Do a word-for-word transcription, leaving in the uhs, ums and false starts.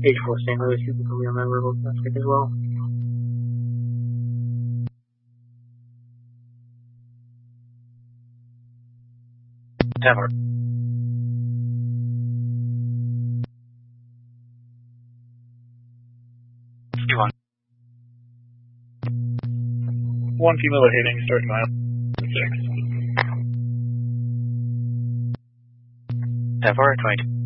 Page four Saint Louis, you can put me on that verbal traffic as well. Tower. One. One female hitting, starting mile six. Tower twenty.